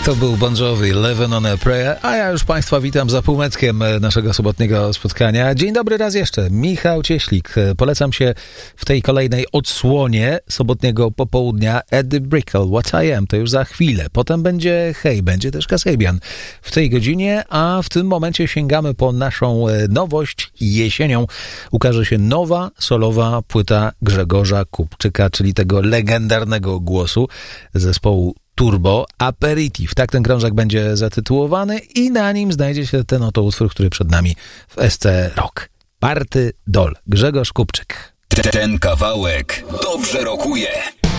To był Bon Jovi, Living on a Prayer, a ja już Państwa witam za półmetkiem naszego sobotniego spotkania. Dzień dobry raz jeszcze, Michał Cieślik. Polecam się w tej kolejnej odsłonie sobotniego popołudnia Eddie Brickell, What I Am, to już za chwilę. Potem będzie będzie też Kasabian w tej godzinie, a w tym momencie sięgamy po naszą nowość. Jesienią ukaże się nowa solowa płyta Grzegorza Kupczyka, czyli tego legendarnego głosu zespołu Turbo Aperitif. Tak ten krążek będzie zatytułowany i na nim znajdzie się ten oto utwór, który przed nami w SC Rock. Party Doll. Grzegorz Kupczyk. Ten kawałek dobrze rokuje.